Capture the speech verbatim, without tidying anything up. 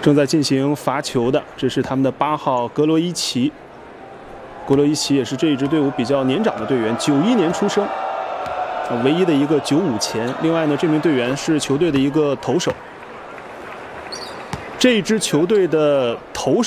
正在进行罚球的，这是他们的八号格罗伊奇。格罗伊奇也是这一支队伍比较年长的队员，九一年出生，唯一的一个九五前。另外呢，这名队员是球队的一个投手。这支球队的投手。